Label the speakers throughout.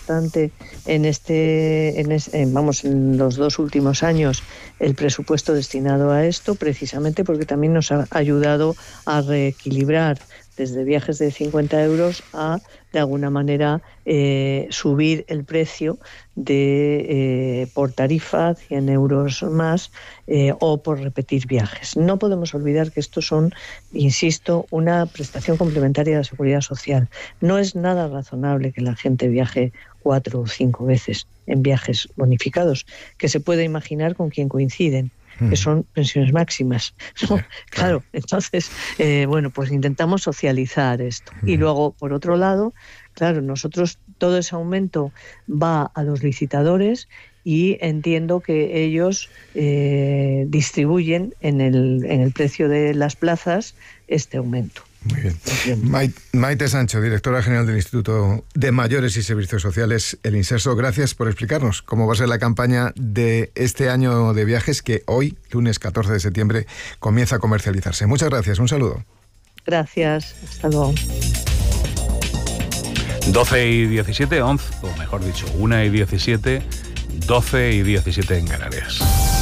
Speaker 1: bastante en los 2 últimos años el presupuesto destinado a esto, precisamente porque también nos ha ayudado a reequilibrar desde viajes de 50 euros a, de alguna manera, subir el precio por tarifa, 100 euros más, o por repetir viajes. No podemos olvidar que estos son, insisto, una prestación complementaria de la Seguridad Social. No es nada razonable que la gente viaje 4 o 5 veces en viajes bonificados, que se puede imaginar con quien coinciden, que son pensiones máximas, ¿no? Claro, entonces, pues intentamos socializar esto. Y luego, por otro lado, claro, nosotros todo ese aumento va a los licitadores y entiendo que ellos distribuyen en el precio de las plazas este aumento.
Speaker 2: Muy bien. Maite Sancho, directora general del Instituto de Mayores y Servicios Sociales, el Inserso, gracias por explicarnos cómo va a ser la campaña de este año de viajes que hoy, lunes 14 de septiembre, comienza a comercializarse. Muchas gracias, un saludo.
Speaker 1: Gracias, hasta luego.
Speaker 3: 12:17, 11, o mejor dicho, 1:17, 12:17 en Canarias.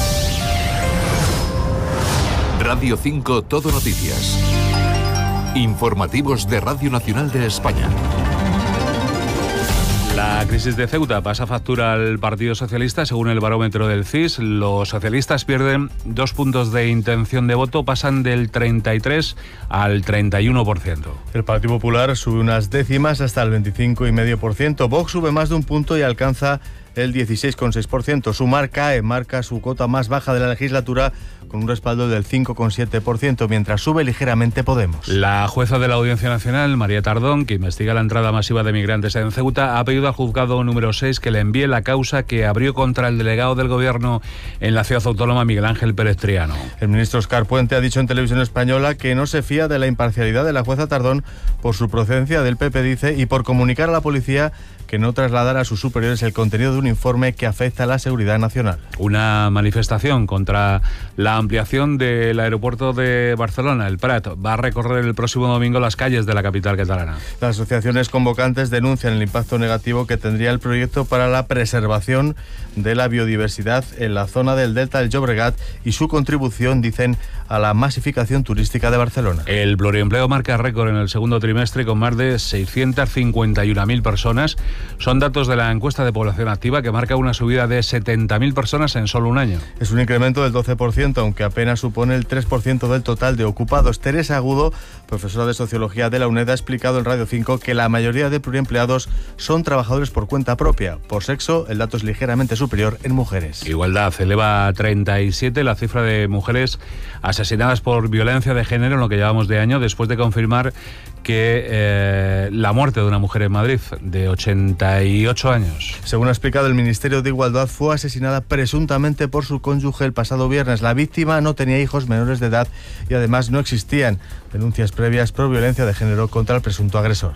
Speaker 4: Radio 5 Todo Noticias. Informativos de Radio Nacional de España.
Speaker 3: La crisis de Ceuta pasa factura al Partido Socialista. Según el barómetro del CIS, los socialistas pierden 2 puntos de intención de voto, pasan del 33 al 31%.
Speaker 5: El Partido Popular sube unas décimas hasta el 25,5%. Vox sube más de un punto y alcanza el 16,6%. Sumar cae, marca su cota más baja de la legislatura con un respaldo del 5,7%, mientras sube ligeramente Podemos.
Speaker 3: La jueza de la Audiencia Nacional, María Tardón, que investiga la entrada masiva de migrantes en Ceuta, ha pedido al juzgado número 6 que le envíe la causa que abrió contra el delegado del Gobierno en la ciudad autónoma, Miguel Ángel Pérez Triano.
Speaker 5: El ministro Óscar Puente ha dicho en Televisión Española que no se fía de la imparcialidad de la jueza Tardón por su procedencia del PP, dice, y por comunicar a la policía que no trasladara a sus superiores el contenido de un informe que afecta a la seguridad nacional.
Speaker 3: Una manifestación contra la ampliación del aeropuerto de Barcelona, el Prat, va a recorrer el próximo domingo las calles de la capital catalana.
Speaker 5: Las asociaciones convocantes denuncian el impacto negativo que tendría el proyecto para la preservación de la biodiversidad en la zona del Delta del Llobregat y su contribución, dicen, a la masificación turística de Barcelona.
Speaker 3: El pluriempleo marca récord en el segundo trimestre con más de 651.000 personas. Son datos de la encuesta de población activa que marca una subida de 70.000 personas en solo un año.
Speaker 5: Es un incremento del 12%, aunque apenas supone el 3% del total de ocupados. Teresa Agudo, profesora de Sociología de la UNED, ha explicado en Radio 5 que la mayoría de pluriempleados son trabajadores por cuenta propia. Por sexo, el dato es ligeramente superior en mujeres.
Speaker 3: Igualdad eleva a 37 la cifra de mujeres asesinadas por violencia de género en lo que llevamos de año, después de confirmar que la muerte de una mujer en Madrid de 88 años.
Speaker 5: Según ha explicado el Ministerio de Igualdad, fue asesinada presuntamente por su cónyuge el pasado viernes. La víctima no tenía hijos menores de edad y además no existían denuncias previas por violencia de género contra el presunto agresor.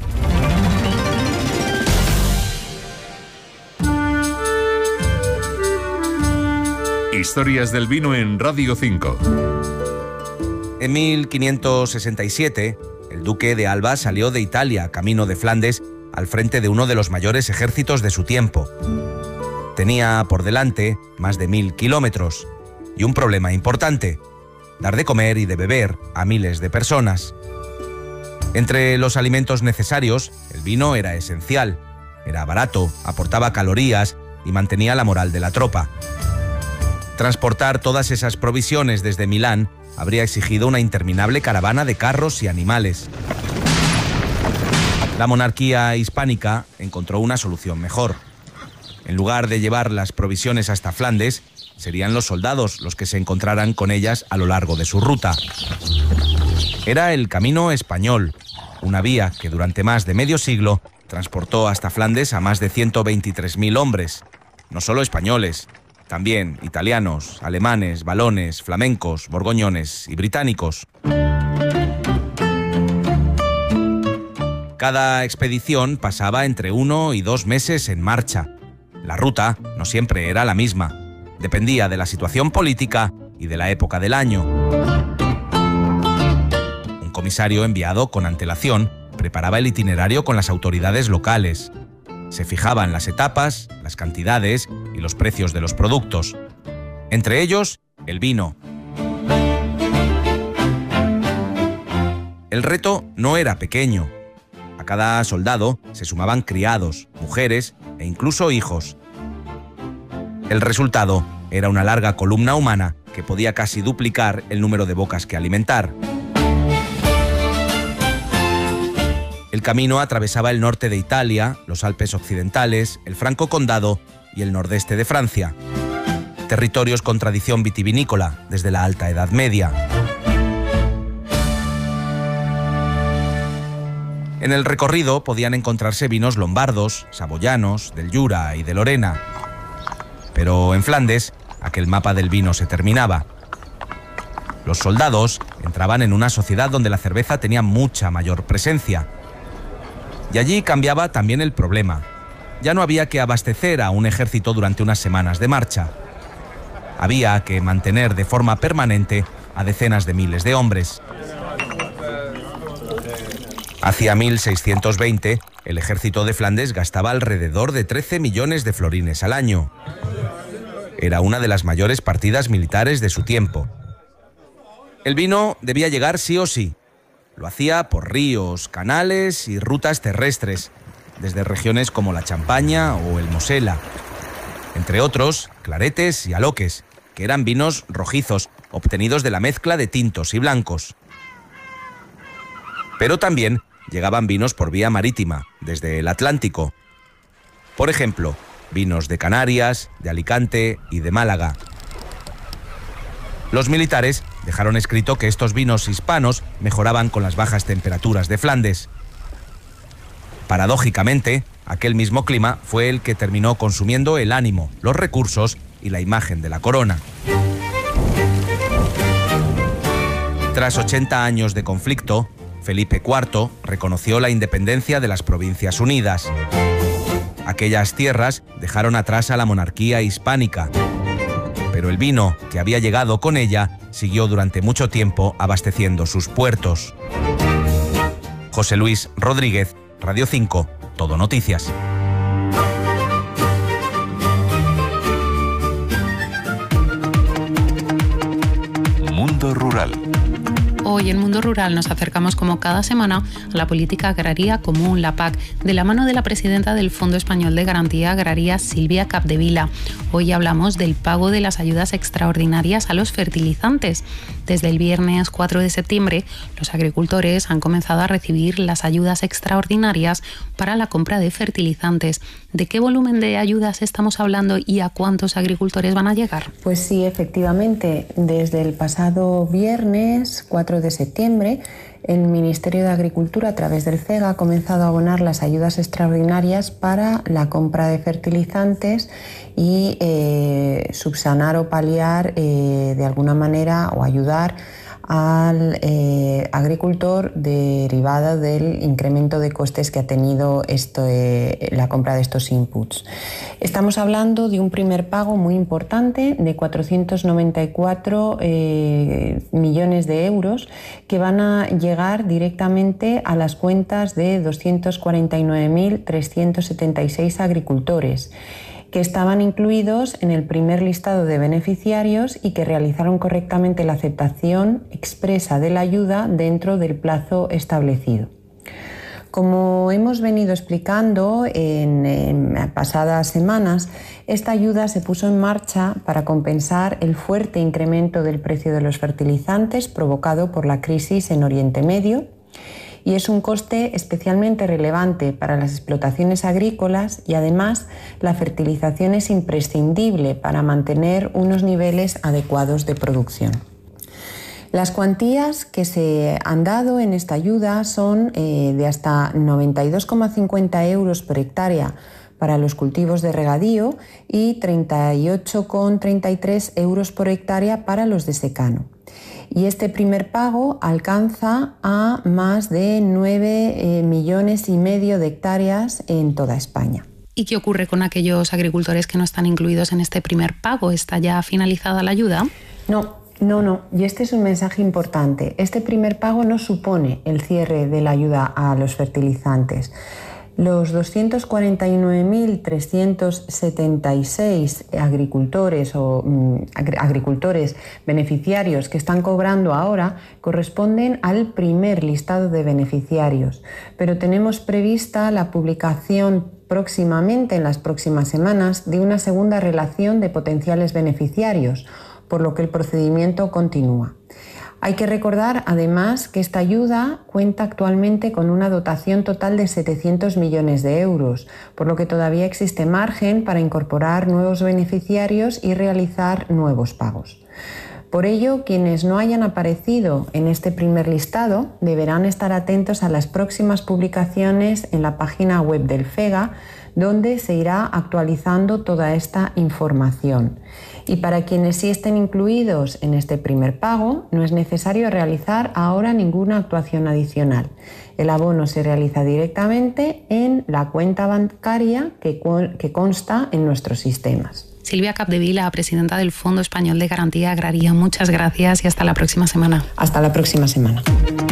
Speaker 4: Historias del vino en Radio 5.
Speaker 6: En 1567, el duque de Alba salió de Italia, camino de Flandes, al frente de uno de los mayores ejércitos de su tiempo. Tenía por delante más de 1.000 kilómetros y un problema importante: dar de comer y de beber a miles de personas. Entre los alimentos necesarios, el vino era esencial. Era barato, aportaba calorías y mantenía la moral de la tropa. Transportar todas esas provisiones desde Milán habría exigido una interminable caravana de carros y animales. La monarquía hispánica encontró una solución mejor. En lugar de llevar las provisiones hasta Flandes, serían los soldados los que se encontraran con ellas a lo largo de su ruta. Era el Camino Español, una vía que durante más de medio siglo transportó hasta Flandes a más de 123.000 hombres, no solo españoles, también italianos, alemanes, valones, flamencos, borgoñones y británicos. Cada expedición pasaba entre 1 y 2 meses en marcha. La ruta no siempre era la misma. Dependía de la situación política y de la época del año. Un comisario enviado con antelación preparaba el itinerario con las autoridades locales. Se fijaban las etapas, las cantidades y los precios de los productos. Entre ellos, el vino. El reto no era pequeño. A cada soldado se sumaban criados, mujeres e incluso hijos. El resultado era una larga columna humana que podía casi duplicar el número de bocas que alimentar. El camino atravesaba el norte de Italia, los Alpes occidentales, el Franco Condado y el nordeste de Francia. Territorios con tradición vitivinícola desde la Alta Edad Media. En el recorrido podían encontrarse vinos lombardos, saboyanos, del Jura y de Lorena. Pero en Flandes, aquel mapa del vino se terminaba. Los soldados entraban en una sociedad donde la cerveza tenía mucha mayor presencia. Y allí cambiaba también el problema. Ya no había que abastecer a un ejército durante unas semanas de marcha. Había que mantener de forma permanente a decenas de miles de hombres. Hacia 1620, el ejército de Flandes gastaba alrededor de 13 millones de florines al año. Era una de las mayores partidas militares de su tiempo. El vino debía llegar sí o sí. Lo hacía por ríos, canales y rutas terrestres, desde regiones como la Champaña o el Mosela. Entre otros, claretes y aloques, que eran vinos rojizos, obtenidos de la mezcla de tintos y blancos. Pero también llegaban vinos por vía marítima, desde el Atlántico. Por ejemplo, vinos de Canarias, de Alicante y de Málaga. Los militares dejaron escrito que estos vinos hispanos mejoraban con las bajas temperaturas de Flandes. Paradójicamente, aquel mismo clima fue el que terminó consumiendo el ánimo, los recursos y la imagen de la corona. Tras 80 años de conflicto, Felipe IV reconoció la independencia de las Provincias Unidas. Aquellas tierras dejaron atrás a la monarquía hispánica, pero el vino que había llegado con ella siguió durante mucho tiempo abasteciendo sus puertos. José Luis Rodríguez, Radio 5, Todo Noticias.
Speaker 4: Mundo Rural.
Speaker 7: Hoy en Mundo Rural nos acercamos como cada semana a la política agraria común, la PAC, de la mano de la presidenta del Fondo Español de Garantía Agraria, Silvia Capdevila. Hoy hablamos del pago de las ayudas extraordinarias a los fertilizantes. Desde el viernes 4 de septiembre, los agricultores han comenzado a recibir las ayudas extraordinarias para la compra de fertilizantes. ¿De qué volumen de ayudas estamos hablando y a cuántos agricultores van a llegar?
Speaker 8: Pues sí, efectivamente, desde el pasado viernes 4 de septiembre, el Ministerio de Agricultura, a través del CEGA, ha comenzado a abonar las ayudas extraordinarias para la compra de fertilizantes y subsanar o paliar de alguna manera o ayudar al agricultor derivada del incremento de costes que ha tenido la compra de estos inputs. Estamos hablando de un primer pago muy importante de 494 millones de euros que van a llegar directamente a las cuentas de 249.376 agricultores que estaban incluidos en el primer listado de beneficiarios y que realizaron correctamente la aceptación expresa de la ayuda dentro del plazo establecido. Como hemos venido explicando en pasadas semanas, esta ayuda se puso en marcha para compensar el fuerte incremento del precio de los fertilizantes provocado por la crisis en Oriente Medio, y es un coste especialmente relevante para las explotaciones agrícolas y además la fertilización es imprescindible para mantener unos niveles adecuados de producción. Las cuantías que se han dado en esta ayuda son de hasta 92,50 euros por hectárea para los cultivos de regadío y 38,33 euros por hectárea para los de secano. Y este primer pago alcanza a más de 9,5 millones de hectáreas en toda España.
Speaker 7: ¿Y qué ocurre con aquellos agricultores que no están incluidos en este primer pago? ¿Está ya finalizada la ayuda?
Speaker 8: No. Y este es un mensaje importante. Este primer pago no supone el cierre de la ayuda a los fertilizantes. Los 249.376 agricultores beneficiarios que están cobrando ahora corresponden al primer listado de beneficiarios, pero tenemos prevista la publicación próximamente, en las próximas semanas, de una segunda relación de potenciales beneficiarios, por lo que el procedimiento continúa. Hay que recordar, además, que esta ayuda cuenta actualmente con una dotación total de 700 millones de euros, por lo que todavía existe margen para incorporar nuevos beneficiarios y realizar nuevos pagos. Por ello, quienes no hayan aparecido en este primer listado deberán estar atentos a las próximas publicaciones en la página web del FEGA, donde se irá actualizando toda esta información. Y para quienes sí estén incluidos en este primer pago, no es necesario realizar ahora ninguna actuación adicional. El abono se realiza directamente en la cuenta bancaria que consta en nuestros sistemas.
Speaker 7: Silvia Capdevila, presidenta del Fondo Español de Garantía Agraria, muchas gracias y hasta la próxima semana.
Speaker 8: Hasta la próxima semana.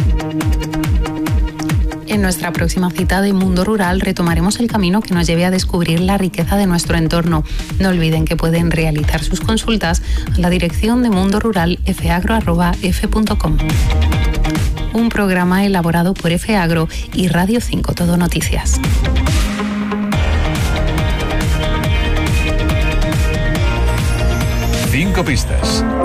Speaker 7: En nuestra próxima cita de Mundo Rural retomaremos el camino que nos lleve a descubrir la riqueza de nuestro entorno. No olviden que pueden realizar sus consultas a la dirección de Mundo Rural fagro@f.com. Un programa elaborado por FAgro y Radio 5 Todo Noticias.
Speaker 4: Cinco pistas.